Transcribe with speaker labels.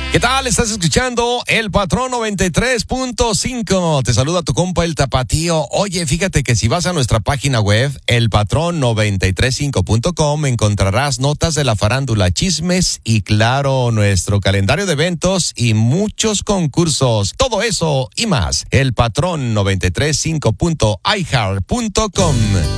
Speaker 1: ¿Qué tal? Estás escuchando El Patrón 93.5. Te saluda tu compa El Tapatío. Oye, fíjate que si vas a nuestra página web, elpatrón935.com, encontrarás notas de la farándula, chismes y, claro, nuestro calendario de eventos y muchos concursos. Todo eso y más. Elpatrón935.iheart.com.